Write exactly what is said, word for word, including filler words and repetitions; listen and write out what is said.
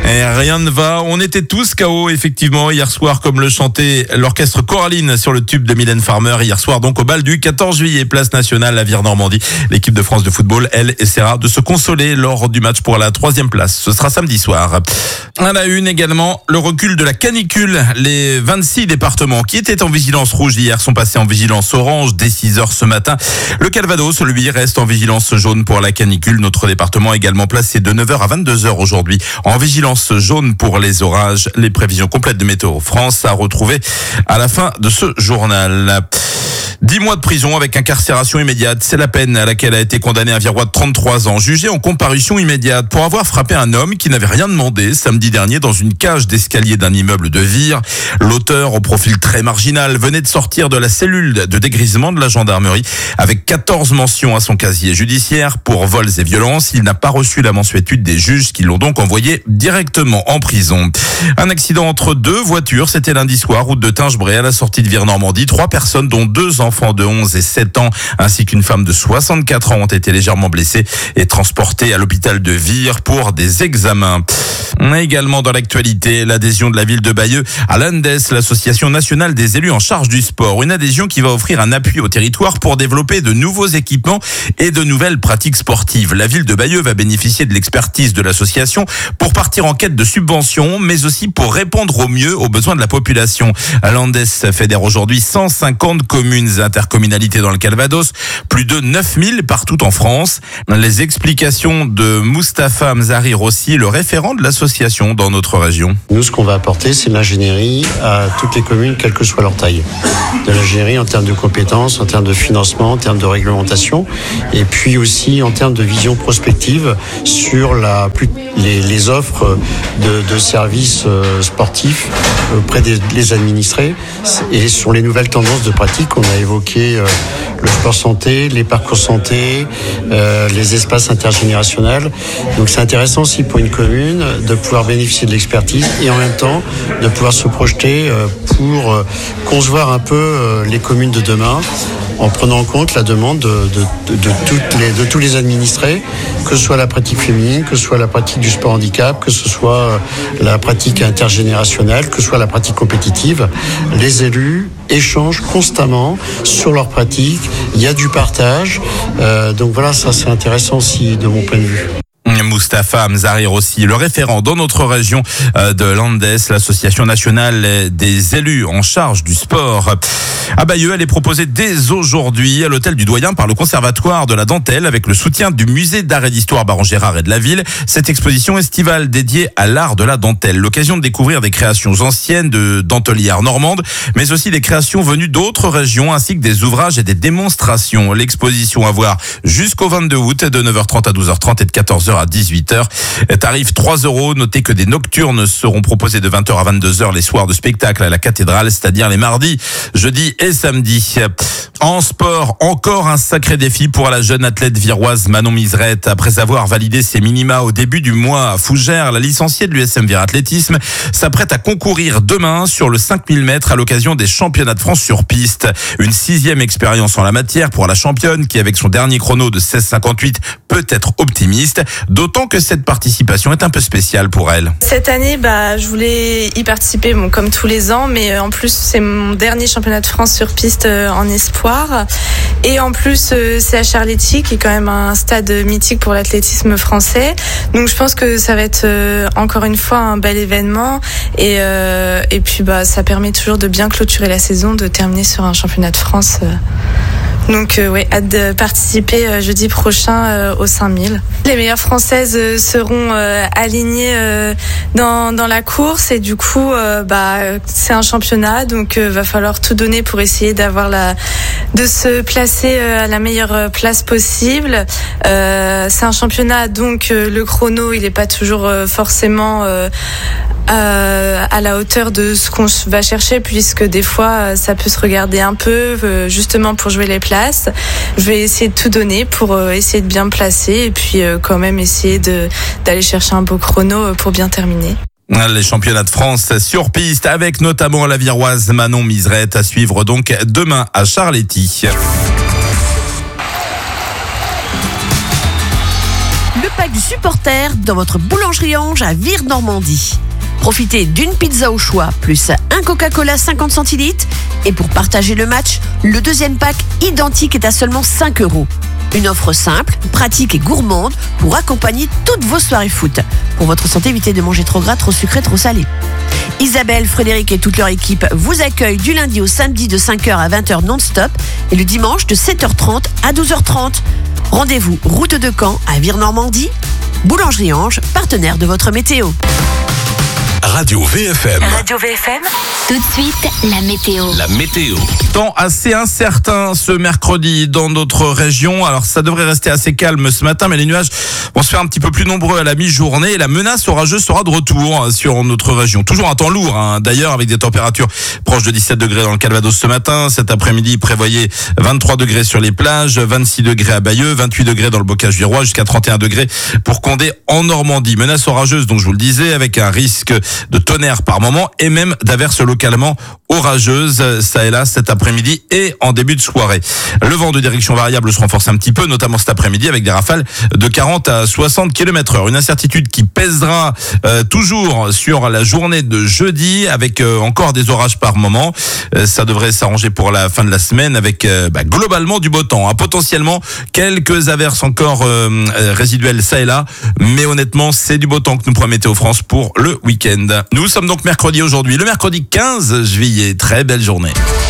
Et rien ne va. On était tous K O, effectivement, hier soir, comme le chantait l'orchestre Coraline sur le tube de Mylène Farmer. Hier soir, donc, au bal du quatorze juillet, place nationale à Vire-Normandie. L'équipe de France de football, elle, essaiera de se consoler lors du match pour la troisième place. Ce sera samedi soir. À la une également, le recul de la canicule. Les vingt-six départements qui étaient en vigilance rouge hier sont passés en vigilance orange dès six heures ce matin. Le Calvados, lui, reste en vigilance jaune pour la canicule. Notre département également placé de neuf heures à vingt-deux heures aujourd'hui en vigilance jaune pour les orages. Les prévisions complètes de Météo France à retrouver à la fin de ce journal. Dix mois de prison avec incarcération immédiate, c'est la peine à laquelle a été condamné un Virois de trente-trois ans, jugé en comparution immédiate pour avoir frappé un homme qui n'avait rien demandé samedi dernier dans une cage d'escalier d'un immeuble de Vire. L'auteur, au profil très marginal, venait de sortir de la cellule de dégrisement de la gendarmerie avec quatorze mentions à son casier judiciaire pour vols et violences. Il n'a pas reçu la mensuétude des juges qui l'ont donc envoyé directement en prison. Un accident entre deux voitures, c'était lundi soir, route de Tingebray à la sortie de Vire-Normandie. Trois personnes, dont deux enfants de onze et sept ans, ainsi qu'une femme de soixante-quatre ans ont été légèrement blessées et transportées à l'hôpital de Vire pour des examens. On a également dans l'actualité l'adhésion de la ville de Bayeux à l'Andes, l'association nationale des élus en charge du sport. Une adhésion qui va offrir un appui au territoire pour développer de nouveaux équipements et de nouvelles pratiques sportives. La ville de Bayeux va bénéficier de l'expertise de l'association pour partir en quête de subventions, mais aussi pour répondre au mieux aux besoins de la population. L'Andes fédère aujourd'hui cent cinquante communes et intercommunalités dans le Calvados, plus de neuf mille partout en France. Les explications de Moustapha Mzari Rossi, le référent de l'association dans notre région. Nous, ce qu'on va apporter, c'est l'ingénierie à toutes les communes, quelle que soit leur taille. De l'ingénierie en termes de compétences, en termes de financement, en termes de réglementation, et puis aussi en termes de vision prospective sur la, les, les offres de, de services sportifs auprès des les administrés et sur les nouvelles tendances de pratique. On a évoqué euh, le sport santé, les parcours santé, euh, les espaces intergénérationnels. Donc c'est intéressant aussi pour une commune de pouvoir bénéficier de l'expertise et en même temps de pouvoir se projeter euh, pour euh, concevoir un peu euh, les communes de demain en prenant en compte la demande de, de, de, de, toutes les, de tous les administrés, que ce soit la pratique féminine, que ce soit la pratique du sport handicap, que ce soit la pratique intergénérationnelle, que ce soit la pratique compétitive. Les élus échangent constamment sur leurs pratiques, il y a du partage, euh, donc voilà, ça c'est intéressant aussi de mon point de vue. Moustapha Mzari Rossi, le référent dans notre région de l'Andes, l'association nationale des élus en charge du sport. À Bayeux, elle est proposée dès aujourd'hui à l'hôtel du Doyen par le Conservatoire de la Dentelle avec le soutien du musée d'art et d'histoire Baron Gérard et de la ville. Cette exposition estivale dédiée à l'art de la dentelle. L'occasion de découvrir des créations anciennes de dentelières normandes, mais aussi des créations venues d'autres régions ainsi que des ouvrages et des démonstrations. L'exposition à voir jusqu'au vingt-deux août de neuf heures trente à douze heures trente et de quatorze heures à dix-huit heures. Tarif trois euros. Notez que des nocturnes seront proposés de vingt heures à vingt-deux heures les soirs de spectacle à la cathédrale, c'est-à-dire les mardis, jeudis et samedis. En sport, encore un sacré défi pour la jeune athlète viroise Manon Miserette. Après avoir validé ses minima au début du mois à Fougères, la licenciée de l'U S M Vire Athlétisme s'apprête à concourir demain sur le cinq mille mètres à l'occasion des championnats de France sur piste. Une sixième expérience en la matière pour la championne qui, avec son dernier chrono de seize cinquante-huit, peut être optimiste. D'autant que cette participation est un peu spéciale pour elle. Cette année, bah, je voulais y participer, bon, comme tous les ans, mais en plus, c'est mon dernier championnat de France sur piste en espoir. Et en plus, c'est à Charletti, qui est quand même un stade mythique pour l'athlétisme français. Donc, je pense que ça va être encore une fois un bel événement. Et, euh, et puis, bah, ça permet toujours de bien clôturer la saison, de terminer sur un championnat de France. Donc euh, ouais, hâte de participer euh, jeudi prochain euh, au cinq mille. Les meilleures Françaises euh, seront euh, alignées euh, dans dans la course et du coup euh, bah c'est un championnat, donc euh, va falloir tout donner pour essayer d'avoir la de se placer euh, à la meilleure place possible. Euh, c'est un championnat, donc euh, le chrono il est pas toujours euh, forcément euh, Euh, à la hauteur de ce qu'on va chercher, puisque des fois ça peut se regarder un peu euh, justement pour jouer les places. Je vais essayer de tout donner pour euh, essayer de bien me placer et puis euh, quand même essayer de, d'aller chercher un beau chrono pour bien terminer. Les championnats de France sur piste avec notamment la viroise Manon Miserette à suivre donc demain à Charletti. Le paquet village du supporter dans votre boulangerie Ange à Vire-Normandie. Profitez d'une pizza au choix, plus un Coca-Cola cinquante centilitres. Et pour partager le match, le deuxième pack identique est à seulement cinq euros. Une offre simple, pratique et gourmande pour accompagner toutes vos soirées foot. Pour votre santé, évitez de manger trop gras, trop sucré, trop salé. Isabelle, Frédéric et toute leur équipe vous accueillent du lundi au samedi de cinq heures à vingt heures non-stop et le dimanche de sept heures trente à douze heures trente. Rendez-vous route de Caen à Vire-Normandie. Boulangerie Ange, partenaire de votre météo. Radio V F M. Radio V F M. Tout de suite, la météo. La météo. Temps assez incertain ce mercredi dans notre région. Alors ça devrait rester assez calme ce matin, mais les nuages vont se faire un petit peu plus nombreux à la mi-journée. Et la menace orageuse sera de retour sur notre région. Toujours un temps lourd, hein, d'ailleurs, avec des températures proches de dix-sept degrés dans le Calvados ce matin. Cet après-midi, prévoyez vingt-trois degrés sur les plages, vingt-six degrés à Bayeux, vingt-huit degrés dans le Bocage virois, jusqu'à trente et un degrés pour Condé en Normandie. Menace orageuse, donc je vous le disais, avec un risque de tonnerre par moment et même d'averses localement orageuses, ça et là cet après-midi et en début de soirée. Le vent de direction variable se renforce un petit peu, notamment cet après-midi avec des rafales de quarante à soixante kilomètres heure. Une incertitude qui pèsera euh, toujours sur la journée de jeudi avec euh, encore des orages par moment. Euh, ça devrait s'arranger pour la fin de la semaine avec euh, bah, globalement du beau temps. Hein. Potentiellement quelques averses encore euh, résiduelles ça et là, mais honnêtement c'est du beau temps que nous promet Météo France pour le week-end. Nous sommes donc mercredi aujourd'hui, le mercredi quinze juillet. Très belle journée.